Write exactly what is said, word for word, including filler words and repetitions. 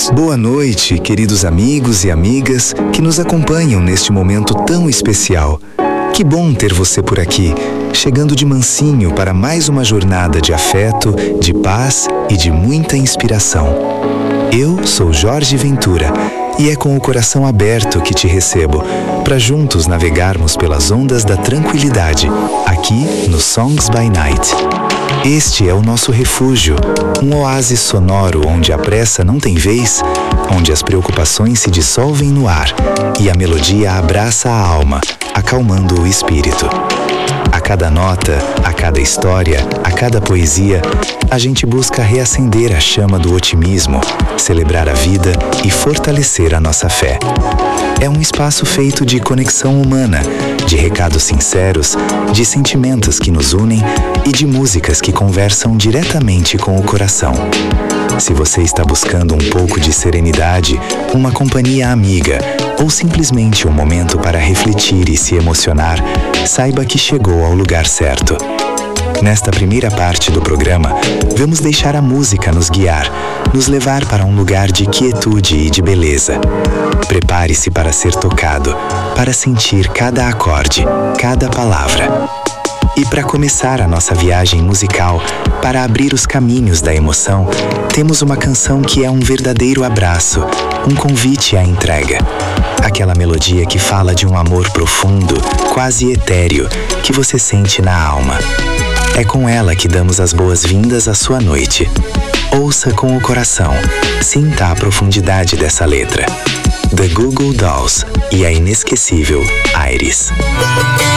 Boa noite, queridos amigos e amigas que nos acompanham neste momento tão especial. Que bom ter você por aqui, chegando de mansinho para mais uma jornada de afeto, de paz e de muita inspiração. Eu sou Jorge Ventura e é com o coração aberto que te recebo, para juntos navegarmos pelas ondas da tranquilidade, aqui no Songs by Night. Este é o nosso refúgio, um oásis sonoro onde a pressa não tem vez, onde as preocupações se dissolvem no ar e a melodia abraça a alma, acalmando o espírito. A cada nota, a cada história, a cada poesia, a gente busca reacender a chama do otimismo, celebrar a vida e fortalecer a nossa fé. É um espaço feito de conexão humana, de recados sinceros, de sentimentos que nos unem e de músicas que conversam diretamente com o coração. Se você está buscando um pouco de serenidade, uma companhia amiga ou simplesmente um momento para refletir e se emocionar, saiba que chegou ao lugar certo. Nesta primeira parte do programa, vamos deixar a música nos guiar, nos levar para um lugar de quietude e de beleza. Prepare-se para ser tocado, para sentir cada acorde, cada palavra. E para começar a nossa viagem musical, para abrir os caminhos da emoção, temos uma canção que é um verdadeiro abraço, um convite à entrega. Aquela melodia que fala de um amor profundo, quase etéreo, que você sente na alma. É com ela que damos as boas-vindas à sua noite. Ouça com o coração, sinta a profundidade dessa letra. The Goo Goo Dolls e a inesquecível Iris.